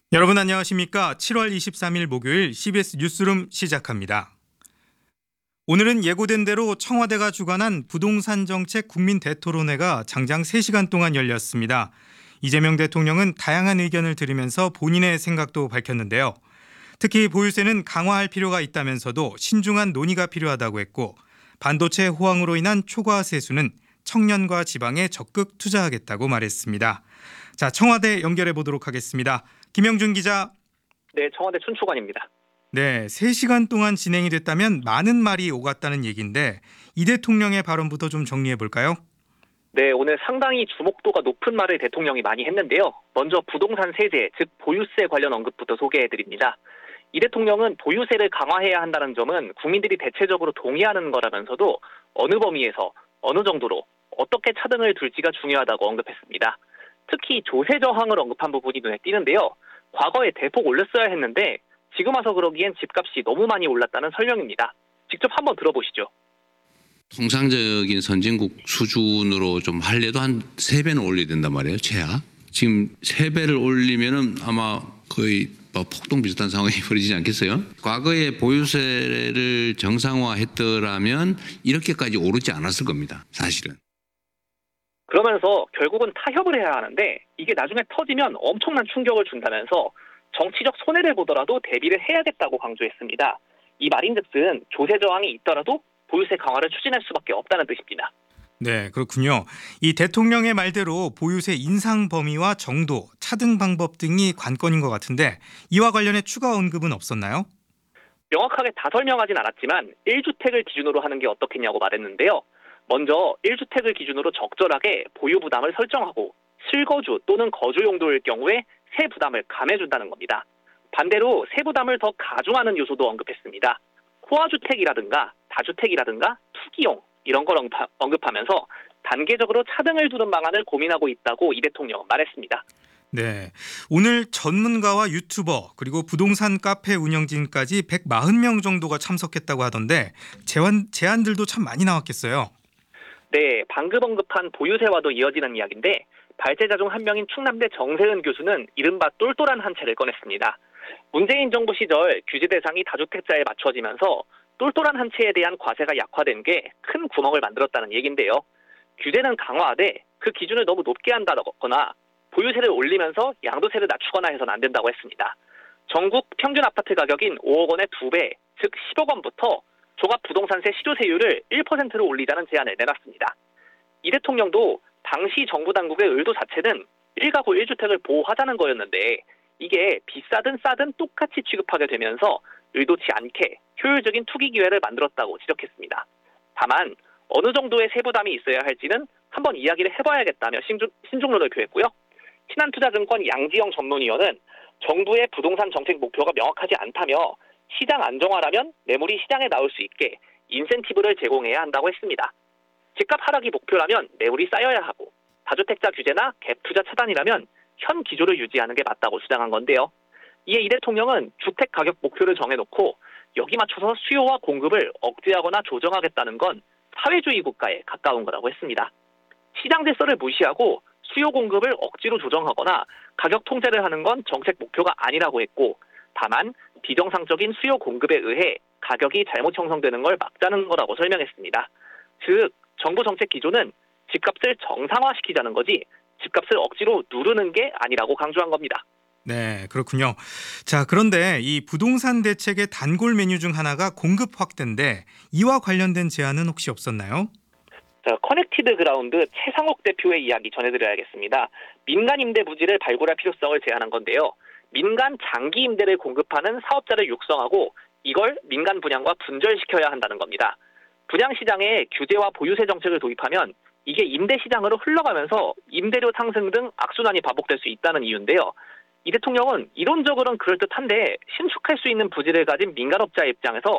여러분 안녕하십니까? 7월 23일 목요일 CBS 뉴스룸 시작합니다. 오늘은 예고된 대로 청와대가 주관한 부동산 정책 국민 대토론회가 장장 3시간 동안 열렸습니다. 이재명 대통령은 다양한 의견을 들으면서 본인의 생각도 밝혔는데요. 특히 보유세는 강화할 필요가 있다면서도 신중한 논의가 필요하다고 했고, 반도체 호황으로 인한 초과 세수는 청년과 지방에 적극 투자하겠다고 말했습니다. 자, 청와대 연결해 보도록 하겠습니다. 김영준 기자. 네, 청와대 춘추관입니다. 네, 3시간 동안 진행이 됐다면 많은 말이 오갔다는 얘기인데 이 대통령의 발언부터 좀 정리해 볼까요? 네, 오늘 상당히 주목도가 높은 말을 대통령이 많이 했는데요. 먼저 부동산 세제, 즉 보유세 관련 언급부터 소개해드립니다. 이 대통령은 보유세를 강화해야 한다는 점은 국민들이 대체적으로 동의하는 거라면서도 어느 범위에서 어느 정도로 어떻게 차등을 둘지가 중요하다고 언급했습니다. 특히 조세 저항을 언급한 부분이 눈에 띄는데요. 과거에 대폭 올렸어야 했는데 지금 와서 그러기엔 집값이 너무 많이 올랐다는 설명입니다. 직접 한번 들어보시죠. 통상적인 선진국 수준으로 좀 하려도 한 3배는 올려야 된단 말이에요, 최하. 지금 3배를 올리면은 아마 거의 폭동 비슷한 상황이 벌어지지 않겠어요? 과거에 보유세를 정상화했더라면 이렇게까지 오르지 않았을 겁니다, 사실은. 그러면서 결국은 타협을 해야 하는데 이게 나중에 터지면 엄청난 충격을 준다면서 정치적 손해를 보더라도 대비를 해야겠다고 강조했습니다. 이 말인즉슨 조세 저항이 있더라도 보유세 강화를 추진할 수밖에 없다는 뜻입니다. 네, 그렇군요. 이 대통령의 말대로 보유세 인상 범위와 정도, 차등 방법 등이 관건인 것 같은데 이와 관련해 추가 언급은 없었나요? 명확하게 다 설명하진 않았지만 1주택을 기준으로 하는 게 어떻겠냐고 말했는데요. 먼저 1주택을 기준으로 적절하게 보유 부담을 설정하고 실거주 또는 거주 용도일 경우에 세 부담을 감해준다는 겁니다. 반대로 세 부담을 더 가중하는 요소도 언급했습니다. 호화주택이라든가 다주택이라든가 투기용 이런 걸 언급하면서 단계적으로 차등을 두는 방안을 고민하고 있다고 이 대통령은 말했습니다. 네, 오늘 전문가와 유튜버 그리고 부동산 카페 운영진까지 140명 정도가 참석했다고 하던데 제안들도 참 많이 나왔겠어요. 네, 방금 언급한 보유세와도 이어지는 이야기인데 발제자 중 한 명인 충남대 정세은 교수는 이른바 똘똘한 한 채를 꺼냈습니다. 문재인 정부 시절 규제 대상이 다주택자에 맞춰지면서 똘똘한 한 채에 대한 과세가 약화된 게 큰 구멍을 만들었다는 얘긴데요. 규제는 강화하되 그 기준을 너무 높게 한다거나 보유세를 올리면서 양도세를 낮추거나 해서는 안 된다고 했습니다. 전국 평균 아파트 가격인 5억 원의 2배, 즉 10억 원부터 종합부동산세 실효세율을 1%로 올리자는 제안을 내놨습니다. 이 대통령도 당시 정부 당국의 의도 자체는 1가구 1주택을 보호하자는 거였는데 이게 비싸든 싸든 똑같이 취급하게 되면서 의도치 않게 효율적인 투기 기회를 만들었다고 지적했습니다. 다만 어느 정도의 세부담이 있어야 할지는 한번 이야기를 해봐야겠다며 신중론을 표했고요. 신한투자증권 양지영 전문위원은 정부의 부동산 정책 목표가 명확하지 않다며 시장 안정화라면 매물이 시장에 나올 수 있게 인센티브를 제공해야 한다고 했습니다. 집값 하락이 목표라면 매물이 쌓여야 하고 다주택자 규제나 갭 투자 차단이라면 현 기조를 유지하는 게 맞다고 주장한 건데요. 이에 이 대통령은 주택 가격 목표를 정해놓고 여기 맞춰서 수요와 공급을 억제하거나 조정하겠다는 건 사회주의 국가에 가까운 거라고 했습니다. 시장 질서를 무시하고 수요 공급을 억지로 조정하거나 가격 통제를 하는 건 정책 목표가 아니라고 했고 다만 비정상적인 수요 공급에 의해 가격이 잘못 형성되는 걸 막자는 거라고 설명했습니다. 즉 정부 정책 기조는 집값을 정상화시키자는 거지 집값을 억지로 누르는 게 아니라고 강조한 겁니다. 네, 그렇군요. 자, 그런데 이 부동산 대책의 단골 메뉴 중 하나가 공급 확대인데 이와 관련된 제안은 혹시 없었나요? 자, 커넥티드 그라운드 최상옥 대표의 이야기 전해드려야겠습니다. 민간 임대 부지를 발굴할 필요성을 제안한 건데요. 민간 장기 임대를 공급하는 사업자를 육성하고 이걸 민간 분양과 분절시켜야 한다는 겁니다. 분양시장에 규제와 보유세 정책을 도입하면 이게 임대시장으로 흘러가면서 임대료 상승 등 악순환이 반복될 수 있다는 이유인데요. 이 대통령은 이론적으로는 그럴듯한데 신축할 수 있는 부지를 가진 민간업자의 입장에서